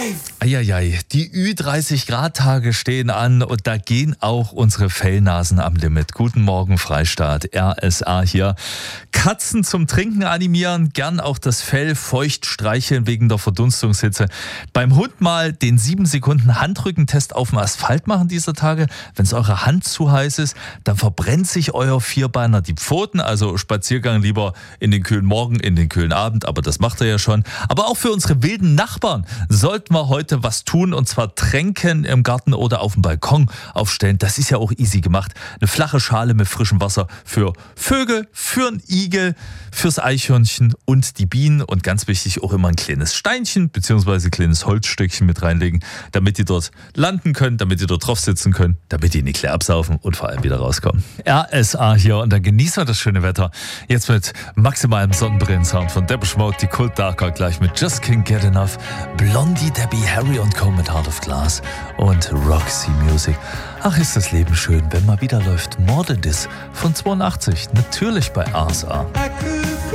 Eieiei, die Ü30-Grad-Tage stehen an und da gehen auch unsere Fellnasen am Limit. Guten Morgen, Freistaat, RSA hier. Katzen zum Trinken animieren, gern auch das Fell feucht streicheln wegen der Verdunstungshitze. Beim Hund mal den 7 Sekunden Handrückentest auf dem Asphalt machen dieser Tage. Wenn es eurer Hand zu heiß ist, dann verbrennt sich euer Vierbeiner die Pfoten. Also Spaziergang lieber in den kühlen Morgen, in den kühlen Abend, aber das macht er ja schon. Aber auch für unsere wilden Nachbarn sollten wir heute was tun, und zwar Tränken im Garten oder auf dem Balkon aufstellen. Das ist ja auch easy gemacht. Eine flache Schale mit frischem Wasser für Vögel, für einen Igel, fürs Eichhörnchen und die Bienen, und ganz wichtig auch immer ein kleines Steinchen bzw. ein kleines Holzstückchen mit reinlegen, damit die dort landen können, damit die dort drauf sitzen können, damit die nicht leer absaufen und vor allem wieder rauskommen. RSA hier, und dann genießen wir das schöne Wetter. Jetzt mit maximalem Sonnenbrillensound von Depeche Mode, die Kult Darker, gleich mit Just Can't Get Enough, Blondie, Debbie, Harry und Co. mit Heart of Glass und Roxy Music. Ach, ist das Leben schön, wenn mal wieder läuft More Than This von 82, natürlich bei RSA.